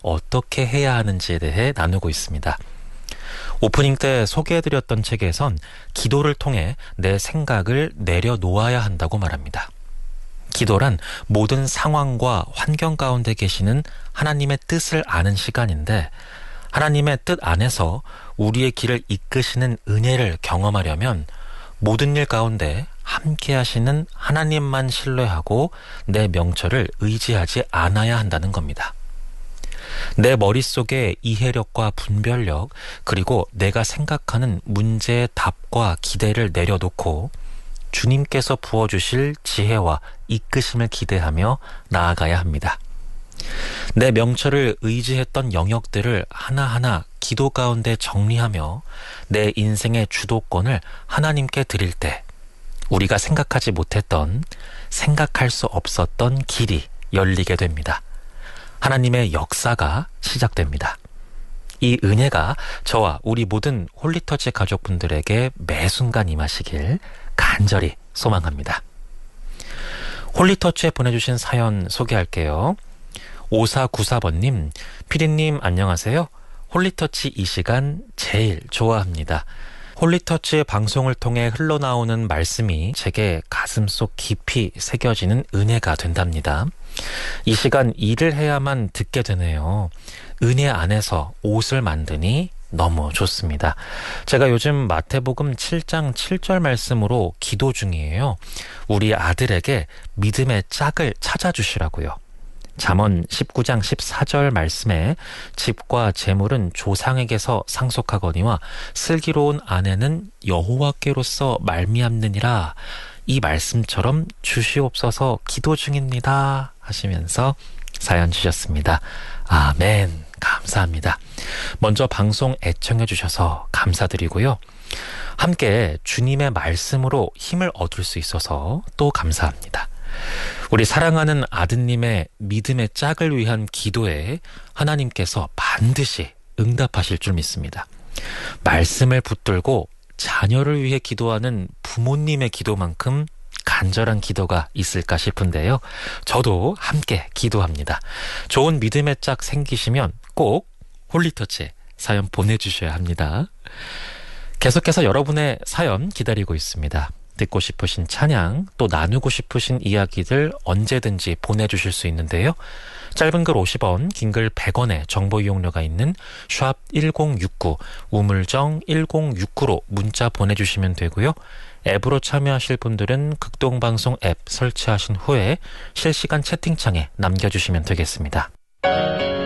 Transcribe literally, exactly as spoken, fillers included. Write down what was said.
어떻게 해야 하는지에 대해 나누고 있습니다. 오프닝 때 소개해드렸던 책에선 기도를 통해 내 생각을 내려놓아야 한다고 말합니다. 기도란 모든 상황과 환경 가운데 계시는 하나님의 뜻을 아는 시간인데, 하나님의 뜻 안에서 우리의 길을 이끄시는 은혜를 경험하려면 모든 일 가운데 함께 하시는 하나님만 신뢰하고 내 명철을 의지하지 않아야 한다는 겁니다. 내 머릿속에 이해력과 분별력, 그리고 내가 생각하는 문제의 답과 기대를 내려놓고 주님께서 부어주실 지혜와 이끄심을 기대하며 나아가야 합니다. 내 명철을 의지했던 영역들을 하나하나 기도 가운데 정리하며 내 인생의 주도권을 하나님께 드릴 때 우리가 생각하지 못했던, 생각할 수 없었던 길이 열리게 됩니다. 하나님의 역사가 시작됩니다. 이 은혜가 저와 우리 모든 홀리터치 가족분들에게 매 순간 임하시길 간절히 소망합니다. 홀리터치에 보내주신 사연 소개할게요. 오사구사 번님, 피디님 안녕하세요. 홀리터치 이 시간 제일 좋아합니다. 홀리터치 방송을 통해 흘러나오는 말씀이 제게 가슴속 깊이 새겨지는 은혜가 된답니다. 이 시간 일을 해야만 듣게 되네요. 은혜 안에서 옷을 만드니 너무 좋습니다. 제가 요즘 마태복음 칠 장 칠 절 말씀으로 기도 중이에요. 우리 아들에게 믿음의 짝을 찾아주시라고요. 잠언 십구 장 십사 절 말씀에 집과 재물은 조상에게서 상속하거니와 슬기로운 아내는 여호와께로서 말미암느니라. 이 말씀처럼 주시옵소서 기도 중입니다 하시면서 사연 주셨습니다. 아멘. 감사합니다. 먼저 방송 애청해 주셔서 감사드리고요. 함께 주님의 말씀으로 힘을 얻을 수 있어서 또 감사합니다. 우리 사랑하는 아드님의 믿음의 짝을 위한 기도에 하나님께서 반드시 응답하실 줄 믿습니다. 말씀을 붙들고 자녀를 위해 기도하는 부모님의 기도만큼 간절한 기도가 있을까 싶은데요. 저도 함께 기도합니다. 좋은 믿음의 짝 생기시면 꼭 홀리터치에 사연 보내주셔야 합니다. 계속해서 여러분의 사연 기다리고 있습니다. 듣고 싶으신 찬양, 또 나누고 싶으신 이야기들 언제든지 보내주실 수 있는데요. 짧은 글 오십 원, 긴 글 백 원의 정보 이용료가 있는 샵 일공육구, 우물정 일공육구로 문자 보내주시면 되고요. 앱으로 참여하실 분들은 극동방송 앱 설치하신 후에 실시간 채팅창에 남겨주시면 되겠습니다.